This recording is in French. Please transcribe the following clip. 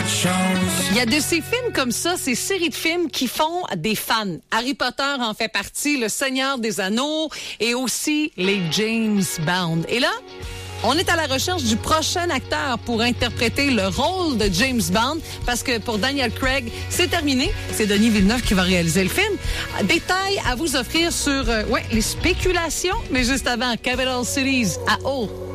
Il y a de ces films comme ça, ces séries de films qui font des fans. Harry Potter en fait partie, Le Seigneur des Anneaux et aussi les James Bond. Et là, on est à la recherche du prochain acteur pour interpréter le rôle de James Bond parce que pour Daniel Craig, c'est terminé. C'est Denis Villeneuve qui va réaliser le film. Détails à vous offrir sur les spéculations, mais juste avant, Capital Cities à haut.